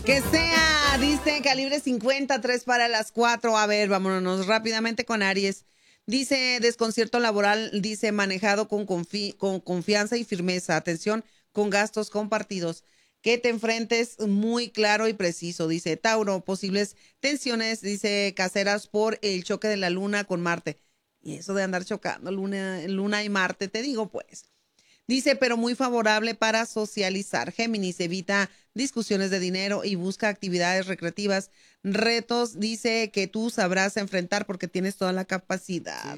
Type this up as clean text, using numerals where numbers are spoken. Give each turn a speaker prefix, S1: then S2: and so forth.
S1: Que sea, dice Calibre 50, 3 para las 4. A ver, vámonos rápidamente con Aries. Dice desconcierto laboral, dice manejado con confianza y firmeza. Atención con gastos compartidos. Que te enfrentes muy claro y preciso. Dice Tauro, posibles tensiones, dice caseras por el choque de la luna con Marte. Y eso de andar chocando luna y Marte, te digo pues. Dice, pero muy favorable para socializar. Géminis, evita discusiones de dinero y busca actividades recreativas. Retos, dice que tú sabrás enfrentar porque tienes toda la capacidad.